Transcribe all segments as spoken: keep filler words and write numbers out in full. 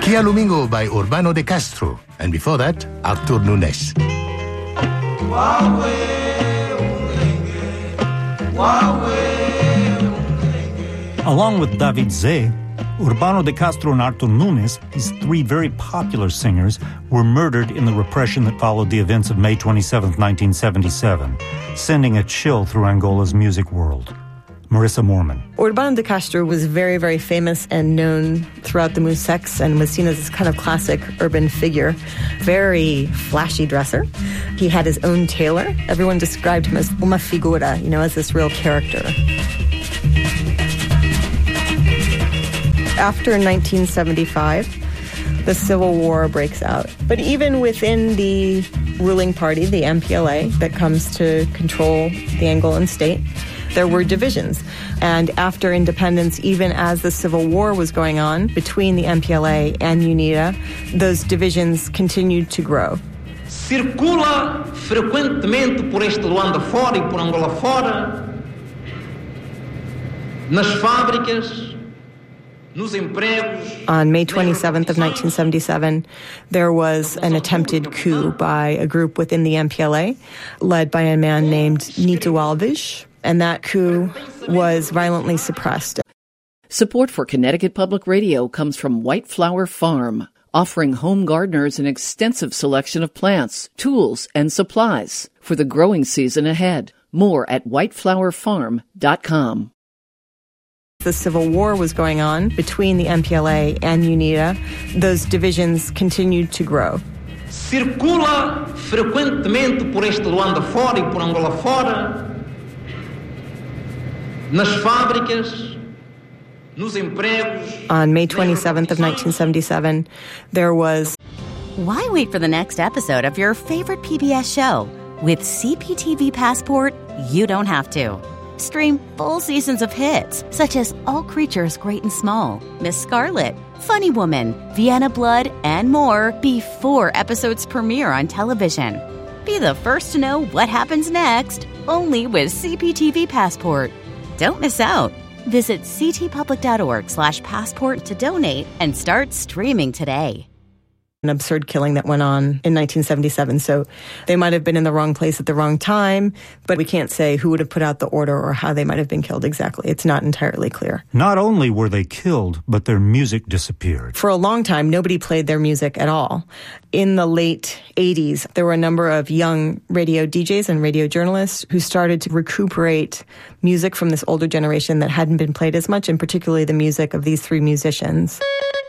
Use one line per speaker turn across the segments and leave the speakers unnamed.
Kia Lumingo by Urbano de Castro. And before that, Artur Nunes.
Along with David Zé, Urbano de Castro and Artur Nunes, these three very popular singers, were murdered in the repression that followed the events of May twenty-seventh, nineteen seventy-seven, sending a chill through Angola's music world. Marissa Moorman.
Urbano de Castro was very, very famous and known throughout the Musex and was seen as this kind of classic urban figure. Very flashy dresser. He had his own tailor. Everyone described him as uma figura, you know, as this real character. After nineteen seventy-five, the Civil War breaks out. But even within the ruling party, the M P L A, that comes to control the Angolan state, there were divisions. And after independence, even as the Civil War was going on between the M P L A and UNITA, those divisions continued to grow.
Circula frequentemente por este Luanda fora e por Angola fora, nas fábricas, nos empregos.
On May twenty-seventh of nineteen seventy-seven, there was an attempted coup by a group within the M P L A, led by a man named Nito Alves. And that coup was violently suppressed.
Support for Connecticut Public Radio comes from White Flower Farm, offering home gardeners an extensive selection of plants, tools, and supplies for the growing season ahead. More at white flower farm dot com.
The Civil War was going on between the M P L A and UNITA. Those divisions continued to grow.
Circula frequentemente por este Luanda fora e por Angola fora, nas fábricas, nos empregos.
On May twenty-seventh of nineteen seventy-seven, there was...
Why wait for the next episode of your favorite P B S show? With C P T V Passport, you don't have to. Stream full seasons of hits, such as All Creatures Great and Small, Miss Scarlet, Funny Woman, Vienna Blood, and more before episodes premiere on television. Be the first to know what happens next, only with C P T V Passport. Don't miss out. Visit ctpublic.org slash passport to donate and start streaming today.
An absurd killing that went on in nineteen seventy-seven. So they might have been in the wrong place at the wrong time, but we can't say who would have put out the order or how they might have been killed exactly. It's not entirely clear.
Not only were they killed, but their music disappeared.
For a long time, nobody played their music at all. In the late eighties, there were a number of young radio D Js and radio journalists who started to recuperate music from this older generation that hadn't been played as much, and particularly the music of these three musicians.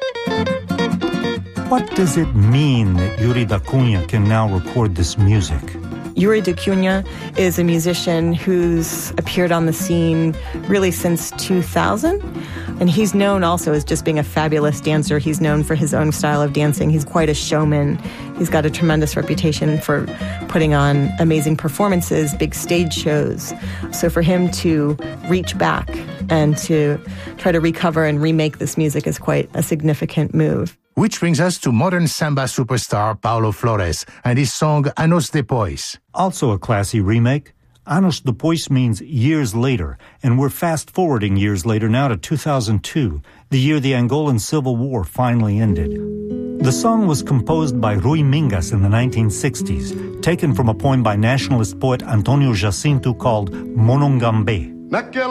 What does it mean that Yuri da Cunha can now record this music?
Yuri da Cunha is a musician who's appeared on the scene really since two thousand. And he's known also as just being a fabulous dancer. He's known for his own style of dancing. He's quite a showman. He's got a tremendous reputation for putting on amazing performances, big stage shows. So for him to reach back and to try to recover and remake this music is quite a significant move.
Which brings us to modern samba superstar Paulo Flores and his song Anos Depois.
Also a classy remake. Anos Depois means years later, and we're fast-forwarding years later now to two thousand two, the year the Angolan Civil War finally ended. The song was composed by Rui Mingas in the nineteen sixties, taken from a poem by nationalist poet Antonio Jacinto called Monongambe.